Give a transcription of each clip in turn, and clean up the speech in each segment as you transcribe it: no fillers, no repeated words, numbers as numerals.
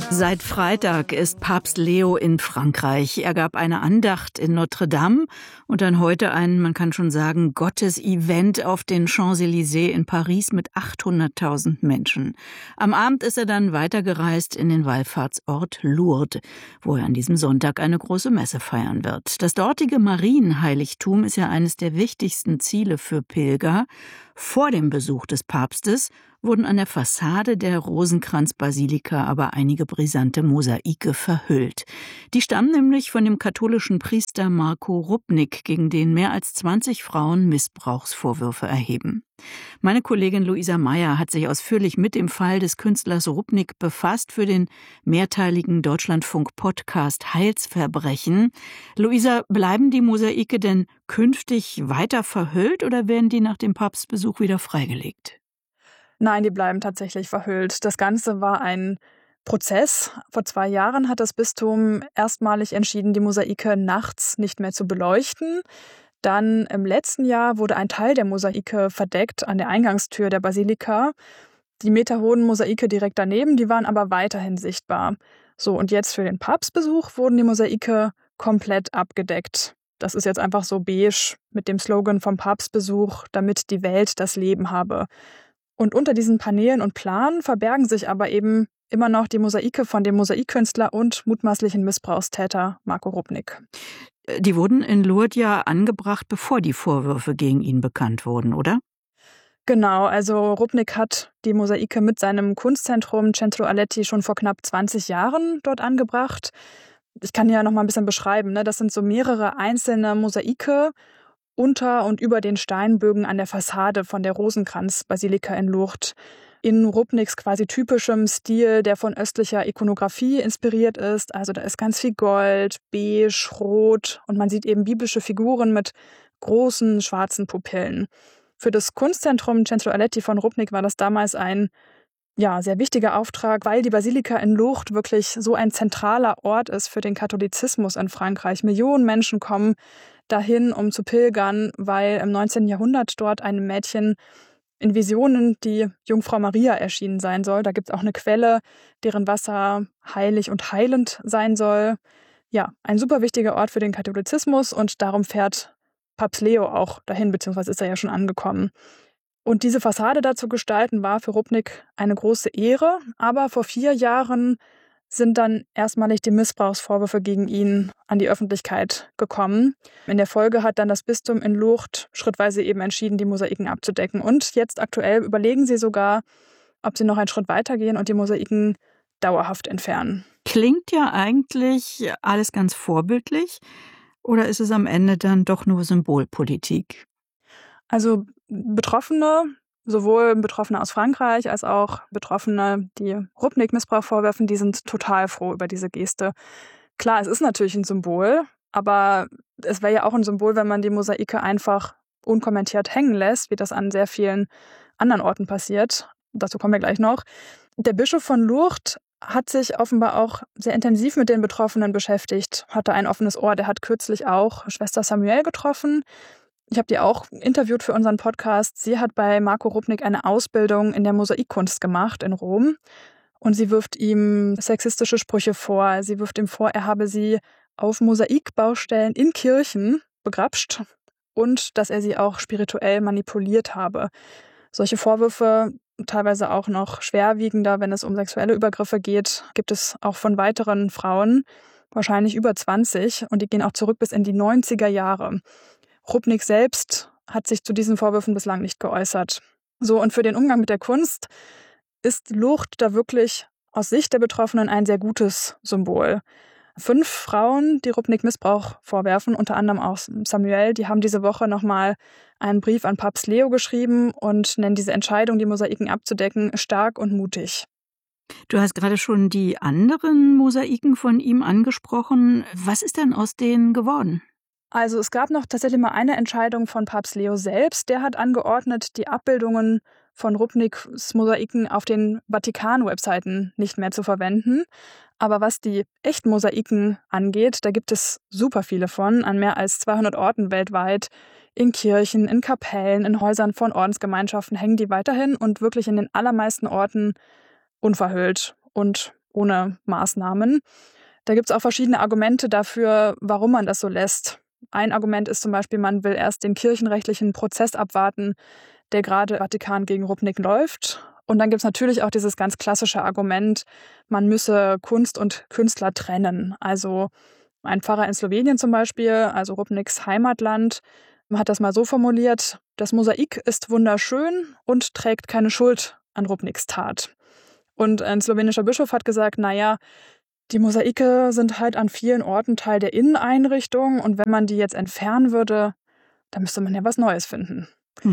Seit Freitag ist Papst Leo in Frankreich. Er gab eine Andacht in Notre Dame und dann heute ein, man kann schon sagen, Gottesevent auf den Champs-Élysées in Paris mit 800.000 Menschen. Am Abend ist er dann weitergereist in den Wallfahrtsort Lourdes, wo er an diesem Sonntag eine große Messe feiern wird. Das dortige Marienheiligtum ist ja eines der wichtigsten Ziele für Pilger. Vor dem Besuch des Papstes wurden an der Fassade der Rosenkranz-Basilika aber einige brisante Mosaike verhüllt. Die stammen nämlich von dem katholischen Priester Marko Rupnik, gegen den mehr als 20 Frauen Missbrauchsvorwürfe erheben. Meine Kollegin Luisa Meyer hat sich ausführlich mit dem Fall des Künstlers Rupnik befasst für den mehrteiligen Deutschlandfunk-Podcast Heilsverbrechen. Luisa, bleiben die Mosaike denn künftig weiter verhüllt oder werden die nach dem Papstbesuch wieder freigelegt? Nein, die bleiben tatsächlich verhüllt. Das Ganze war ein Prozess. Vor 2 Jahren hat das Bistum erstmalig entschieden, die Mosaike nachts nicht mehr zu beleuchten. Dann im letzten Jahr wurde ein Teil der Mosaike verdeckt an der Eingangstür der Basilika. Die meterhohen Mosaike direkt daneben, die waren aber weiterhin sichtbar. So, und jetzt für den Papstbesuch wurden die Mosaike komplett abgedeckt. Das ist jetzt einfach so beige mit dem Slogan vom Papstbesuch, damit die Welt das Leben habe. Und unter diesen Paneelen und Planen verbergen sich aber eben immer noch die Mosaike von dem Mosaikkünstler und mutmaßlichen Missbrauchstäter Marko Rupnik. Die wurden in Lourdes ja angebracht, bevor die Vorwürfe gegen ihn bekannt wurden, oder? Genau, also Rupnik hat die Mosaike mit seinem Kunstzentrum Centro Aletti schon vor knapp 20 Jahren dort angebracht. Ich kann ja noch mal ein bisschen beschreiben, ne? Das sind so mehrere einzelne Mosaike unter und über den Steinbögen an der Fassade von der Rosenkranz-Basilika in Lourdes. In Rupniks quasi typischem Stil, der von östlicher Ikonographie inspiriert ist. Also da ist ganz viel Gold, beige, rot und man sieht eben biblische Figuren mit großen schwarzen Pupillen. Für das Kunstzentrum Centro Aletti von Rupnik war das damals ein sehr wichtiger Auftrag, weil die Basilika in Lourdes wirklich so ein zentraler Ort ist für den Katholizismus in Frankreich. Millionen Menschen kommen dahin, um zu pilgern, weil im 19. Jahrhundert dort einem Mädchen in Visionen die Jungfrau Maria erschienen sein soll. Da gibt es auch eine Quelle, deren Wasser heilig und heilend sein soll. Ja, ein super wichtiger Ort für den Katholizismus und darum fährt Papst Leo auch dahin, beziehungsweise ist er ja schon angekommen. Und diese Fassade da zu gestalten, war für Rupnik eine große Ehre. Aber vor 4 Jahren sind dann erstmalig die Missbrauchsvorwürfe gegen ihn an die Öffentlichkeit gekommen. In der Folge hat dann das Bistum in Lourdes schrittweise eben entschieden, die Mosaiken abzudecken. Und jetzt aktuell überlegen sie sogar, ob sie noch einen Schritt weitergehen und die Mosaiken dauerhaft entfernen. Klingt ja eigentlich alles ganz vorbildlich. Oder ist es am Ende dann doch nur Symbolpolitik? Also Betroffene, sowohl Betroffene aus Frankreich als auch Betroffene, die Rupnik-Missbrauch vorwerfen, die sind total froh über diese Geste. Klar, es ist natürlich ein Symbol, aber es wäre ja auch ein Symbol, wenn man die Mosaike einfach unkommentiert hängen lässt, wie das an sehr vielen anderen Orten passiert. Dazu kommen wir gleich noch. Der Bischof von Lourdes hat sich offenbar auch sehr intensiv mit den Betroffenen beschäftigt, hatte ein offenes Ohr. Der hat kürzlich auch Schwester Samuel getroffen. Ich habe die auch interviewt für unseren Podcast. Sie hat bei Marko Rupnik eine Ausbildung in der Mosaikkunst gemacht in Rom. Und sie wirft ihm sexistische Sprüche vor. Sie wirft ihm vor, er habe sie auf Mosaikbaustellen in Kirchen begrapscht und dass er sie auch spirituell manipuliert habe. Solche Vorwürfe, teilweise auch noch schwerwiegender, wenn es um sexuelle Übergriffe geht, gibt es auch von weiteren Frauen, wahrscheinlich über 20. Und die gehen auch zurück bis in die 90er Jahre. Rupnik selbst hat sich zu diesen Vorwürfen bislang nicht geäußert. So, und für den Umgang mit der Kunst ist Lourdes da wirklich aus Sicht der Betroffenen ein sehr gutes Symbol. 5 Frauen, die Rupnik Missbrauch vorwerfen, unter anderem auch Samuel, die haben diese Woche nochmal einen Brief an Papst Leo geschrieben und nennen diese Entscheidung, die Mosaiken abzudecken, stark und mutig. Du hast gerade schon die anderen Mosaiken von ihm angesprochen. Was ist denn aus denen geworden? Also es gab noch tatsächlich mal eine Entscheidung von Papst Leo selbst. Der hat angeordnet, die Abbildungen von Rupniks Mosaiken auf den Vatikan-Webseiten nicht mehr zu verwenden. Aber was die echten Mosaiken angeht, da gibt es super viele von, an mehr als 200 Orten weltweit. In Kirchen, in Kapellen, in Häusern von Ordensgemeinschaften hängen die weiterhin und wirklich in den allermeisten Orten unverhüllt und ohne Maßnahmen. Da gibt es auch verschiedene Argumente dafür, warum man das so lässt. Ein Argument ist zum Beispiel, man will erst den kirchenrechtlichen Prozess abwarten, der gerade im Vatikan gegen Rupnik läuft. Und dann gibt es natürlich auch dieses ganz klassische Argument, man müsse Kunst und Künstler trennen. Also ein Pfarrer in Slowenien zum Beispiel, also Rupniks Heimatland, hat das mal so formuliert: Das Mosaik ist wunderschön und trägt keine Schuld an Rupniks Tat. Und ein slowenischer Bischof hat gesagt, naja, die Mosaike sind halt an vielen Orten Teil der Inneneinrichtung und wenn man die jetzt entfernen würde, dann müsste man ja was Neues finden.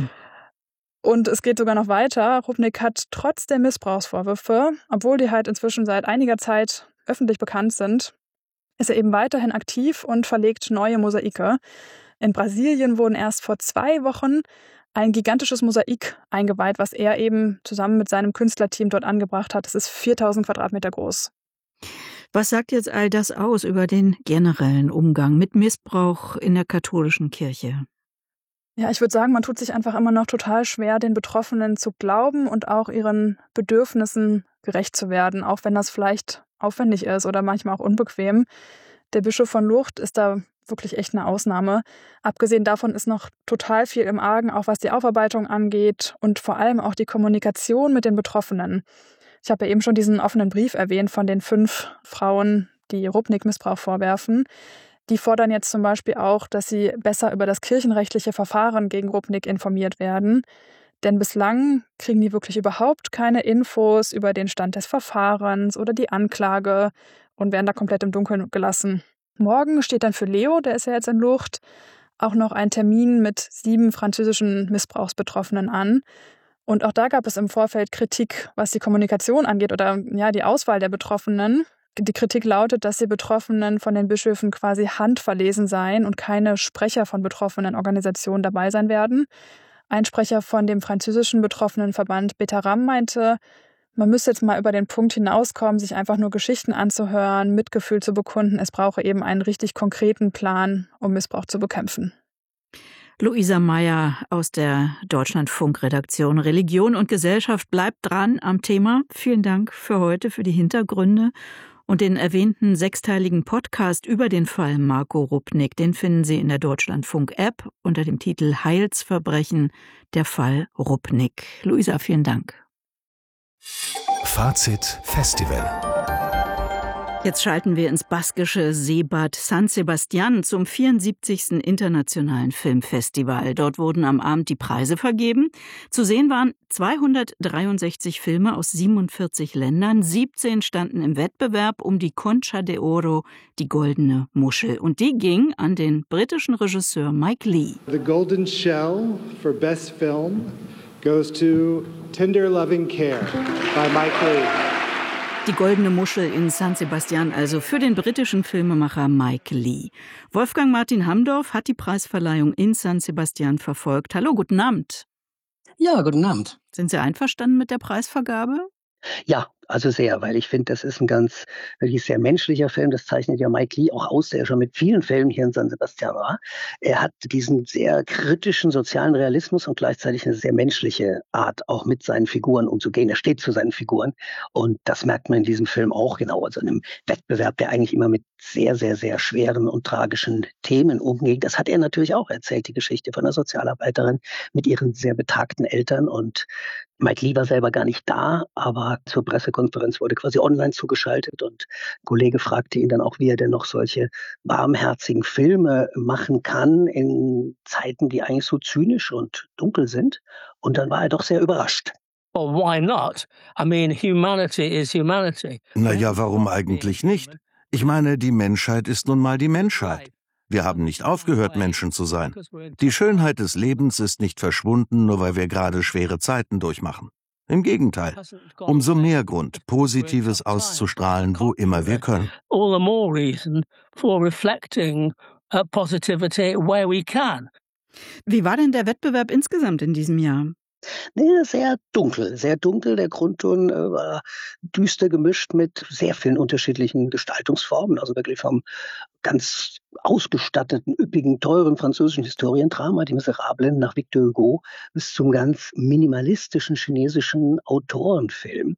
Und es geht sogar noch weiter. Rupnik hat trotz der Missbrauchsvorwürfe, obwohl die halt inzwischen seit einiger Zeit öffentlich bekannt sind, ist er eben weiterhin aktiv und verlegt neue Mosaike. In Brasilien wurden erst vor 2 Wochen ein gigantisches Mosaik eingeweiht, was er eben zusammen mit seinem Künstlerteam dort angebracht hat. Es ist 4000 Quadratmeter groß. Was sagt jetzt all das aus über den generellen Umgang mit Missbrauch in der katholischen Kirche? Ja, ich würde sagen, man tut sich einfach immer noch total schwer, den Betroffenen zu glauben und auch ihren Bedürfnissen gerecht zu werden, auch wenn das vielleicht aufwendig ist oder manchmal auch unbequem. Der Bischof von Lourdes ist da wirklich echt eine Ausnahme. Abgesehen davon ist noch total viel im Argen, auch was die Aufarbeitung angeht und vor allem auch die Kommunikation mit den Betroffenen. Ich habe ja eben schon diesen offenen Brief erwähnt von den 5 Frauen, die Rupnik Missbrauch vorwerfen. Die fordern jetzt zum Beispiel auch, dass sie besser über das kirchenrechtliche Verfahren gegen Rupnik informiert werden. Denn bislang kriegen die wirklich überhaupt keine Infos über den Stand des Verfahrens oder die Anklage und werden da komplett im Dunkeln gelassen. Morgen steht dann für Leo, der ist ja jetzt in Lourdes, auch noch ein Termin mit 7 französischen Missbrauchsbetroffenen an. Und auch da gab es im Vorfeld Kritik, was die Kommunikation angeht oder ja die Auswahl der Betroffenen. Die Kritik lautet, dass die Betroffenen von den Bischöfen quasi handverlesen seien und keine Sprecher von betroffenen Organisationen dabei sein werden. Ein Sprecher von dem französischen Betroffenenverband Betaram meinte, man müsse jetzt mal über den Punkt hinauskommen, sich einfach nur Geschichten anzuhören, Mitgefühl zu bekunden. Es brauche eben einen richtig konkreten Plan, um Missbrauch zu bekämpfen. Luisa Meyer aus der Deutschlandfunk-Redaktion Religion und Gesellschaft bleibt dran am Thema. Vielen Dank für heute, für die Hintergründe. Und den erwähnten 6-teiligen Podcast über den Fall Marco Rupnik, den finden Sie in der Deutschlandfunk-App unter dem Titel Heilsverbrechen, der Fall Rupnik. Luisa, vielen Dank. Fazit Festival. Jetzt schalten wir ins baskische Seebad San Sebastian zum 74. Internationalen Filmfestival. Dort wurden am Abend die Preise vergeben. Zu sehen waren 263 Filme aus 47 Ländern. 17 standen im Wettbewerb um die Concha de Oro, die goldene Muschel. Und die ging an den britischen Regisseur Mike Leigh. The Golden Shell for Best Film goes to Tender Loving Care by Mike Leigh. Die goldene Muschel in San Sebastian, also für den britischen Filmemacher Mike Leigh. Wolfgang Martin Hamdorf hat die Preisverleihung in San Sebastian verfolgt. Hallo, guten Abend. Ja, guten Abend. Sind Sie einverstanden mit der Preisvergabe? Ja, also sehr, weil ich finde, das ist ein ganz wirklich sehr menschlicher Film. Das zeichnet ja Mike Leigh auch aus, der schon mit vielen Filmen hier in San Sebastian war. Er hat diesen sehr kritischen sozialen Realismus und gleichzeitig eine sehr menschliche Art, auch mit seinen Figuren umzugehen. Er steht zu seinen Figuren und das merkt man in diesem Film auch genau. Also in einem Wettbewerb, der eigentlich immer mit sehr, sehr, sehr schweren und tragischen Themen umgeht. Das hat er natürlich auch erzählt, die Geschichte von einer Sozialarbeiterin mit ihren sehr betagten Eltern. Und Mike Leigh war selber gar nicht da, aber zur Pressekonferenz wurde quasi online zugeschaltet und ein Kollege fragte ihn dann auch, wie er denn noch solche warmherzigen Filme machen kann in Zeiten, die eigentlich so zynisch und dunkel sind. Und dann war er doch sehr überrascht. Well, why not? I mean, humanity is humanity. Naja, warum eigentlich nicht? Ich meine, die Menschheit ist nun mal die Menschheit. Wir haben nicht aufgehört, Menschen zu sein. Die Schönheit des Lebens ist nicht verschwunden, nur weil wir gerade schwere Zeiten durchmachen. Im Gegenteil, umso mehr Grund, Positives auszustrahlen, wo immer wir können. All the more reason for reflecting positivity where we can. Wie war denn der Wettbewerb insgesamt in diesem Jahr? Nee, sehr dunkel, sehr dunkel. Der Grundton war düster gemischt mit sehr vielen unterschiedlichen Gestaltungsformen. Also wirklich vom ganz ausgestatteten, üppigen, teuren französischen Historiendrama, Die Miserablen nach Victor Hugo, bis zum ganz minimalistischen chinesischen Autorenfilm.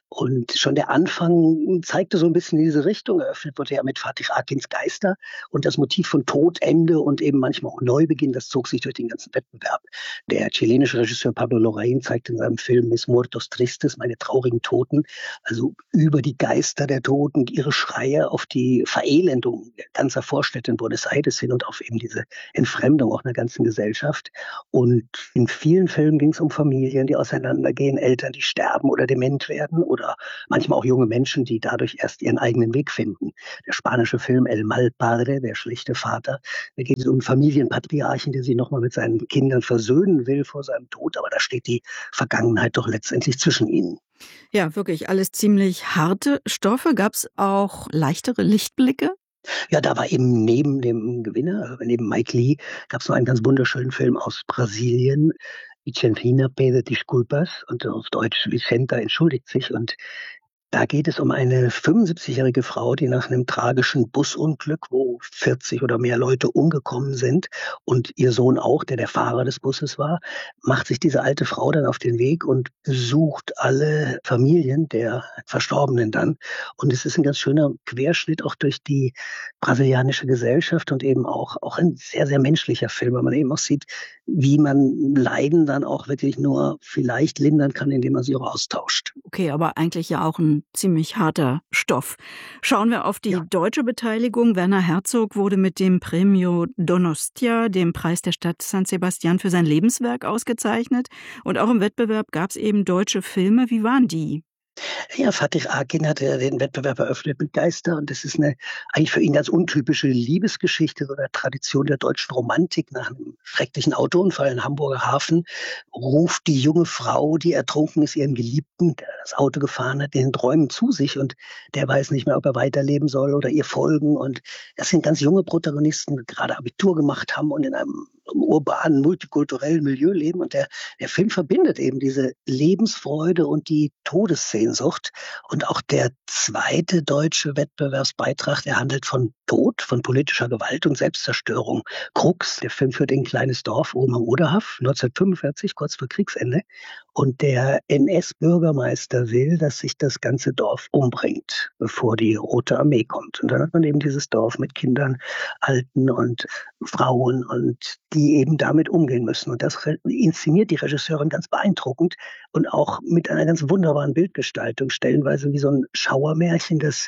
Und schon der Anfang zeigte so ein bisschen diese Richtung. Eröffnet wurde ja mit Fatih Akins Geister und das Motiv von Tod, Ende und eben manchmal auch Neubeginn, das zog sich durch den ganzen Wettbewerb. Der chilenische Regisseur Pablo Larraín zeigte in seinem Film Mis Muertos Tristes, meine traurigen Toten, also über die Geister der Toten, ihre Schreie auf die Verelendung ganzer Vorstädte in Buenos Aires hin und auf eben diese Entfremdung auch einer ganzen Gesellschaft. Und in vielen Filmen ging es um Familien, die auseinandergehen, Eltern, die sterben oder dement werden oder manchmal auch junge Menschen, die dadurch erst ihren eigenen Weg finden. Der spanische Film El Mal Padre, der schlechte Vater, da geht es um einen Familienpatriarchen, der sich nochmal mit seinen Kindern versöhnen will vor seinem Tod, aber da steht die Vergangenheit doch letztendlich zwischen ihnen. Ja, wirklich alles ziemlich harte Stoffe. Gab es auch leichtere Lichtblicke? Ja, da war eben neben dem Gewinner, also neben Mike Leigh, gab es noch einen ganz wunderschönen Film aus Brasilien, Vicentina pede disculpas, und auf Deutsch Vicenta entschuldigt sich. Und da geht es um eine 75-jährige Frau, die nach einem tragischen Busunglück, wo 40 oder mehr Leute umgekommen sind und ihr Sohn auch, der Fahrer des Busses war, macht sich diese alte Frau dann auf den Weg und besucht alle Familien der Verstorbenen dann. Und es ist ein ganz schöner Querschnitt auch durch die brasilianische Gesellschaft und eben auch ein sehr, sehr menschlicher Film, weil man eben auch sieht, wie man Leiden dann auch wirklich nur vielleicht lindern kann, indem man sie auch austauscht. Okay, aber eigentlich ja auch ein ziemlich harter Stoff. Schauen wir auf die deutsche Beteiligung. Werner Herzog wurde mit dem Premio Donostia, dem Preis der Stadt San Sebastián, für sein Lebenswerk ausgezeichnet. Und auch im Wettbewerb gab es eben deutsche Filme. Wie waren die? Ja, Fatih Akin hat ja den Wettbewerb eröffnet mit Geister und das ist eine eigentlich für ihn ganz untypische Liebesgeschichte oder Tradition der deutschen Romantik. Nach einem schrecklichen Autounfall in Hamburger Hafen ruft die junge Frau, die ertrunken ist, ihren Geliebten, der das Auto gefahren hat, in den Träumen zu sich und der weiß nicht mehr, ob er weiterleben soll oder ihr folgen. Und das sind ganz junge Protagonisten, die gerade Abitur gemacht haben und in einem urbanen, multikulturellen Milieu leben. Und der Film verbindet eben diese Lebensfreude und die Todessehnsucht. Und auch der zweite deutsche Wettbewerbsbeitrag, der handelt von Tod, von politischer Gewalt und Selbstzerstörung. Krux, der Film führt in ein kleines Dorf oben am Oderhaf, 1945, kurz vor Kriegsende. Und der NS-Bürgermeister will, dass sich das ganze Dorf umbringt, bevor die Rote Armee kommt. Und dann hat man eben dieses Dorf mit Kindern, Alten und Frauen und die eben damit umgehen müssen. Und das inszeniert die Regisseurin ganz beeindruckend und auch mit einer ganz wunderbaren Bildgestaltung, stellenweise wie so ein Schauermärchen, das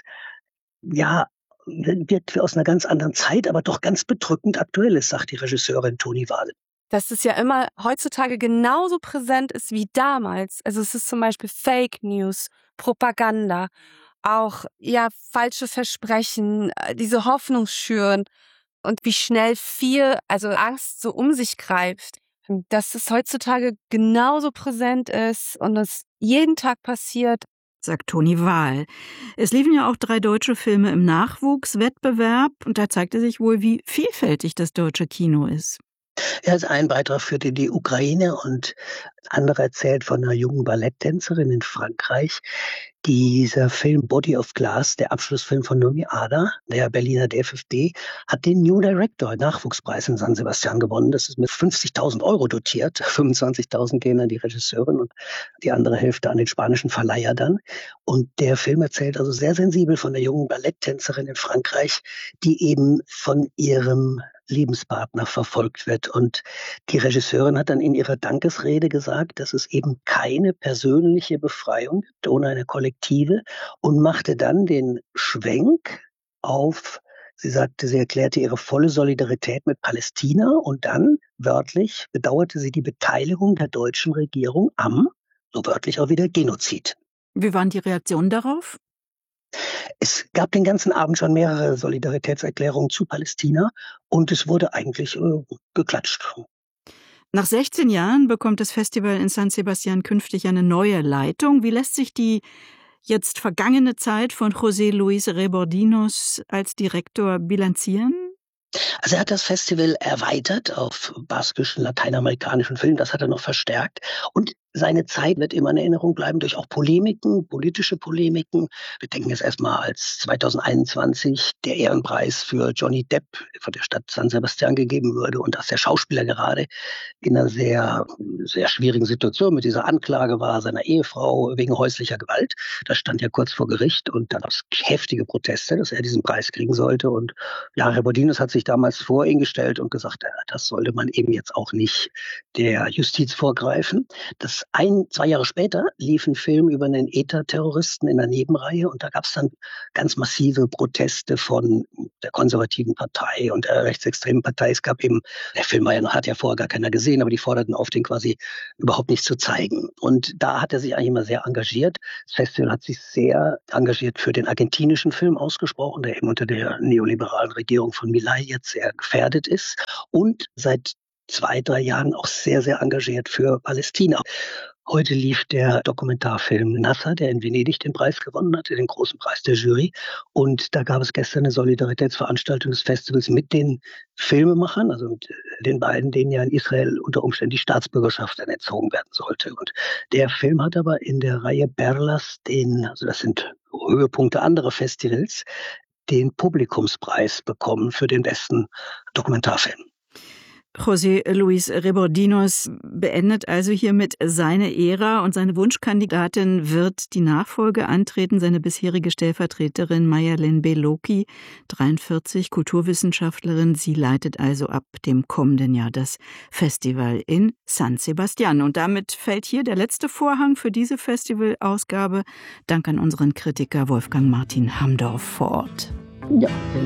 ja wirkt wie aus einer ganz anderen Zeit, aber doch ganz bedrückend aktuell ist, sagt die Regisseurin Toni Wahle. Dass es ja immer heutzutage genauso präsent ist wie damals. Also es ist zum Beispiel Fake News, Propaganda, auch falsche Versprechen, diese Hoffnung schüren und wie schnell viel, also Angst so um sich greift. Dass es heutzutage genauso präsent ist und es jeden Tag passiert, sagt Toni Wahl. Es liefen ja auch 3 deutsche Filme im Nachwuchswettbewerb und da zeigte sich wohl, wie vielfältig das deutsche Kino ist. Er ist ein Beitrag führte die Ukraine und andere erzählt von einer jungen Balletttänzerin in Frankreich. Dieser Film Body of Glass, der Abschlussfilm von Nomi Ada, der Berliner DFFD, hat den New Director Nachwuchspreis in San Sebastian gewonnen. Das ist mit 50.000 € dotiert. 25.000 gehen an die Regisseurin und die andere Hälfte an den spanischen Verleiher dann. Und der Film erzählt also sehr sensibel von der jungen Balletttänzerin in Frankreich, die eben von ihrem Lebenspartner verfolgt wird. Und die Regisseurin hat dann in ihrer Dankesrede gesagt, dass es eben keine persönliche Befreiung gibt ohne eine kollektive und machte dann den Schwenk auf, sie sagte, sie erklärte ihre volle Solidarität mit Palästina und dann, wörtlich, bedauerte sie die Beteiligung der deutschen Regierung am, so wörtlich auch wieder, Genozid. Wie waren die Reaktionen darauf? Es gab den ganzen Abend schon mehrere Solidaritätserklärungen zu Palästina und es wurde eigentlich geklatscht. Nach 16 Jahren bekommt das Festival in San Sebastián künftig eine neue Leitung. Wie lässt sich die jetzt vergangene Zeit von José Luis Rebordinos als Direktor bilanzieren? Also er hat das Festival erweitert auf baskischen, lateinamerikanischen Film, das hat er noch verstärkt. Und seine Zeit wird immer in Erinnerung bleiben durch auch Polemiken, politische Polemiken. Wir denken jetzt erstmal, als 2021 der Ehrenpreis für Johnny Depp von der Stadt San Sebastian gegeben wurde und dass der Schauspieler gerade in einer sehr, sehr schwierigen Situation mit dieser Anklage war, seiner Ehefrau wegen häuslicher Gewalt. Das stand ja kurz vor Gericht und dann gab es heftige Proteste, dass er diesen Preis kriegen sollte. Und ja, Herr Bodinus hat sich damals vor ihn gestellt und gesagt, das sollte man eben jetzt auch nicht der Justiz vorgreifen. 2 Jahre später lief ein Film über einen ETA-Terroristen in der Nebenreihe und da gab es dann ganz massive Proteste von der konservativen Partei und der rechtsextremen Partei. Es gab eben, der Film hat ja vorher gar keiner gesehen, aber die forderten auf, den quasi überhaupt nicht zu zeigen. Und da hat er sich eigentlich immer sehr engagiert. Das Festival hat sich sehr engagiert für den argentinischen Film ausgesprochen, der eben unter der neoliberalen Regierung von Milei jetzt sehr gefährdet ist und seit 2, 3 Jahren auch sehr, sehr engagiert für Palästina. Heute lief der Dokumentarfilm Nasser, der in Venedig den Preis gewonnen hatte, den großen Preis der Jury. Und da gab es gestern eine Solidaritätsveranstaltung des Festivals mit den Filmemachern, also mit den beiden, denen ja in Israel unter Umständen die Staatsbürgerschaft dann entzogen werden sollte. Und der Film hat aber in der Reihe Perlas also das sind Höhepunkte anderer Festivals, den Publikumspreis bekommen für den besten Dokumentarfilm. José Luis Rebordinos beendet also hiermit seine Ära und seine Wunschkandidatin wird die Nachfolge antreten, seine bisherige Stellvertreterin Mayerlin Beloki, 43, Kulturwissenschaftlerin. Sie leitet also ab dem kommenden Jahr das Festival in San Sebastián. Und damit fällt hier der letzte Vorhang für diese Festivalausgabe. Dank an unseren Kritiker Wolfgang Martin Hamdorf vor Ort. Ja,